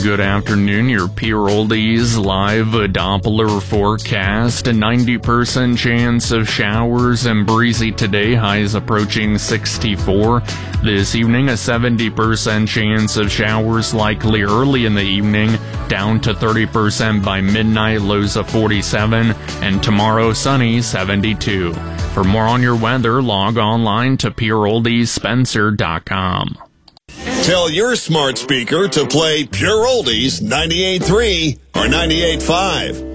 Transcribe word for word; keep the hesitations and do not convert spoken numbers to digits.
Good afternoon, your Pure Oldies live Doppler forecast. A ninety percent chance of showers and breezy today, highs approaching sixty-four. This evening, a seventy percent chance of showers likely early in the evening, down to thirty percent by midnight, lows of forty-seven. And tomorrow, sunny, seventy-two. For more on your weather, log online to pure oldies spencer dot com. Tell your smart speaker to play Pure Oldies ninety-eight point three or ninety-eight point five.